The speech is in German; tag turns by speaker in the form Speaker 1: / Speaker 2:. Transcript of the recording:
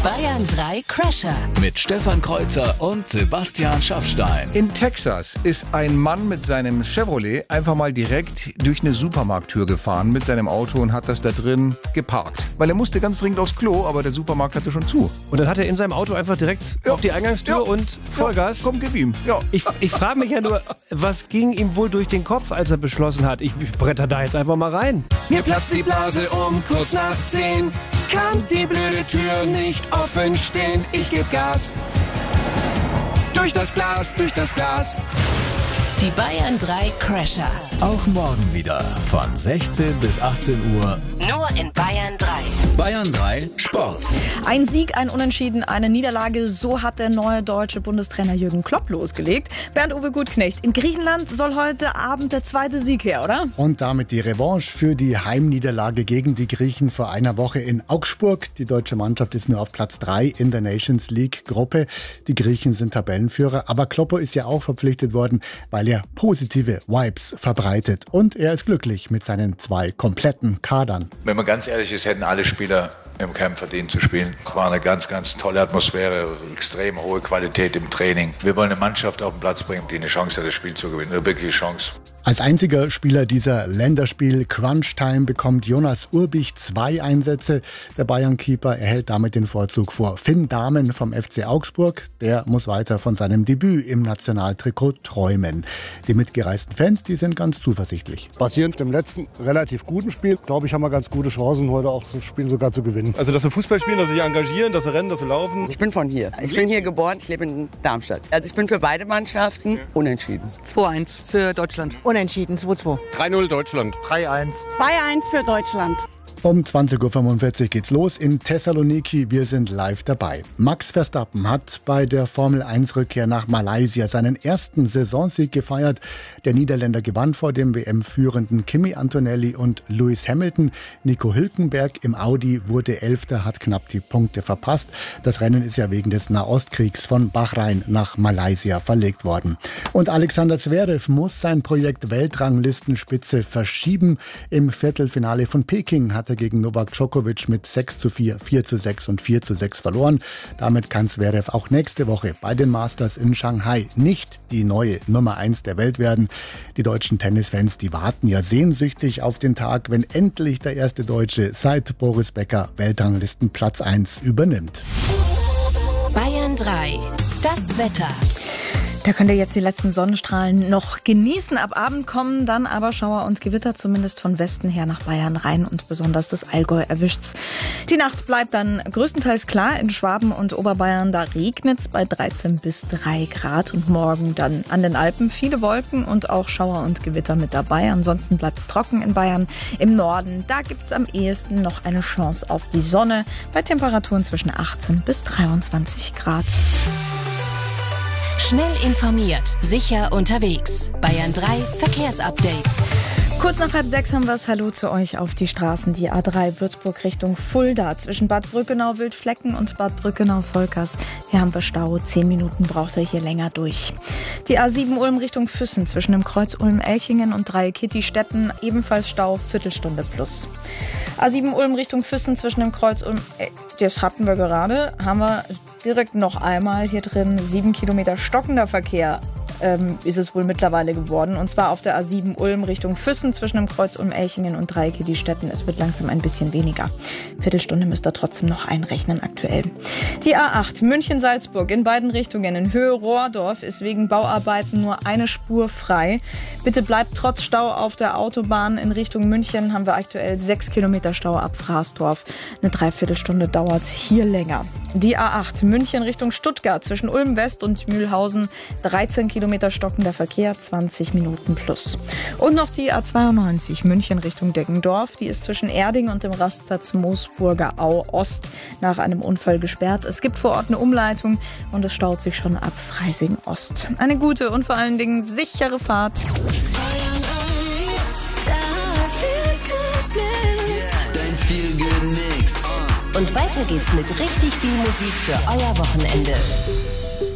Speaker 1: Bayern 3 Crasher.
Speaker 2: Mit Stefan Kreuzer und Sebastian Schaffstein.
Speaker 3: In Texas ist ein Mann mit seinem Chevrolet einfach mal direkt durch eine Supermarkttür gefahren mit seinem Auto und hat das da drin geparkt. Weil er musste ganz dringend aufs Klo, aber der Supermarkt hatte schon zu.
Speaker 4: Und dann hat er in seinem Auto einfach direkt auf die Eingangstür und Vollgas.
Speaker 3: Komm, gib ihm. Ja.
Speaker 4: Ich frage mich ja nur, was ging ihm wohl durch den Kopf, als er beschlossen hat, ich bretter da jetzt einfach mal rein.
Speaker 5: Mir platzt die Blase um kurz nach 10. Kann die blöde Tür nicht offen stehen. Ich geb Gas. Durch das Glas, durch das Glas.
Speaker 1: Die Bayern 3 Crasher.
Speaker 2: Auch morgen wieder von 16 bis 18 Uhr.
Speaker 1: Nur in Bayern 3.
Speaker 2: Bayern 3 Sport.
Speaker 6: Ein Sieg, ein Unentschieden, eine Niederlage. So hat der neue deutsche Bundestrainer Jürgen Klopp losgelegt. Bernd-Uwe Gutknecht, in Griechenland soll heute Abend der zweite Sieg her, oder?
Speaker 7: Und damit die Revanche für die Heimniederlage gegen die Griechen vor einer Woche in Augsburg. Die deutsche Mannschaft ist nur auf Platz 3 in der Nations League Gruppe. Die Griechen sind Tabellenführer. Aber Kloppo ist ja auch verpflichtet worden, weil er positive Vibes verbreitet. Und er ist glücklich mit seinen 2 kompletten Kadern.
Speaker 8: Wenn man ganz ehrlich ist, hätten alle Spieler im Camp verdient zu spielen. Es war eine ganz, ganz tolle Atmosphäre, extrem hohe Qualität im Training. Wir wollen eine Mannschaft auf den Platz bringen, die eine Chance hat, das Spiel zu gewinnen. Eine wirkliche Chance.
Speaker 7: Als einziger Spieler dieser Länderspiel Crunch Time bekommt Jonas Urbich 2 Einsätze. Der Bayern-Keeper erhält damit den Vorzug vor Finn Dahmen vom FC Augsburg. Der muss weiter von seinem Debüt im Nationaltrikot träumen. Die mitgereisten Fans, die sind ganz zuversichtlich.
Speaker 9: Basierend dem letzten relativ guten Spiel, glaube ich, haben wir ganz gute Chancen, heute auch das Spiel sogar zu gewinnen.
Speaker 4: Also, dass sie Fußball spielen, dass sie sich engagieren, dass sie rennen, dass sie laufen.
Speaker 10: Ich bin von hier. Ich bin hier geboren, ich lebe in Darmstadt. Also ich bin für beide Mannschaften unentschieden.
Speaker 11: 2-1 für Deutschland.
Speaker 12: Unentschieden, 2-2.
Speaker 9: 3-0 Deutschland.
Speaker 12: 3-1. 2-1 für Deutschland.
Speaker 7: Um 20.45 Uhr geht's los in Thessaloniki. Wir sind live dabei. Max Verstappen hat bei der Formel-1-Rückkehr nach Malaysia seinen ersten Saisonsieg gefeiert. Der Niederländer gewann vor dem WM-führenden Kimi Antonelli und Lewis Hamilton. Nico Hülkenberg im Audi wurde 11., hat knapp die Punkte verpasst. Das Rennen ist ja wegen des Nahostkriegs von Bahrain nach Malaysia verlegt worden. Und Alexander Zverev muss sein Projekt Weltranglistenspitze verschieben. Im Viertelfinale von Peking hat er gegen Novak Djokovic mit 6:4, 4:6 und 4:6 verloren. Damit kann Zverev auch nächste Woche bei den Masters in Shanghai nicht die neue Nummer 1 der Welt werden. Die deutschen Tennisfans, die warten ja sehnsüchtig auf den Tag, wenn endlich der erste Deutsche seit Boris Becker Weltranglistenplatz 1 übernimmt.
Speaker 1: Bayern 3. Das Wetter.
Speaker 6: Da könnt ihr jetzt die letzten Sonnenstrahlen noch genießen. Ab Abend kommen dann aber Schauer und Gewitter, zumindest von Westen her nach Bayern rein und besonders das Allgäu erwischt's. Die Nacht bleibt dann größtenteils klar. In Schwaben und Oberbayern, da regnet's bei 13 bis 3 Grad. Und morgen dann an den Alpen viele Wolken und auch Schauer und Gewitter mit dabei. Ansonsten bleibt's trocken in Bayern. Im Norden, da gibt's am ehesten noch eine Chance auf die Sonne bei Temperaturen zwischen 18 bis 23 Grad.
Speaker 1: Schnell informiert, sicher unterwegs. Bayern 3 Verkehrsupdate.
Speaker 6: Kurz nach 5:30 haben wir es. Hallo zu euch auf die Straßen. Die A3 Würzburg Richtung Fulda zwischen Bad Brückenau-Wildflecken und Bad Brückenau-Volkers. Hier haben wir Stau. 10 Minuten braucht er hier länger durch. Die A7 Ulm Richtung Füssen zwischen dem Kreuz Ulm-Elchingen und Dreieck-Kitty-Steppen. Ebenfalls Stau, Viertelstunde plus. A7 Ulm Richtung Füssen zwischen dem Kreuz Ulm, das hatten wir gerade, haben wir direkt noch einmal hier drin 7 Kilometer stockender Verkehr. Ist es wohl mittlerweile geworden. Und zwar auf der A7 Ulm Richtung Füssen zwischen dem Kreuz Ulm-Elchingen und Dreieck-Kitty-Steppen. Es wird langsam ein bisschen weniger. Viertelstunde müsst ihr trotzdem noch einrechnen aktuell. Die A8 München-Salzburg in beiden Richtungen in Höhe Rohrdorf ist wegen Bauarbeiten nur eine Spur frei. Bitte bleibt trotz Stau auf der Autobahn in Richtung München. Haben wir aktuell 6 Kilometer Stau ab Fraßdorf. Eine Dreiviertelstunde dauert es hier länger. Die A8 München Richtung Stuttgart zwischen Ulm West und Mühlhausen 13 Kilometer stockender Verkehr, 20 Minuten plus. Und noch die A92 München Richtung Deggendorf. Die ist zwischen Erding und dem Rastplatz Moosburger Au Ost nach einem Unfall gesperrt. Es gibt vor Ort eine Umleitung und es staut sich schon ab Freising Ost. Eine gute und vor allen Dingen sichere Fahrt.
Speaker 1: Und weiter geht's mit richtig viel Musik für euer Wochenende.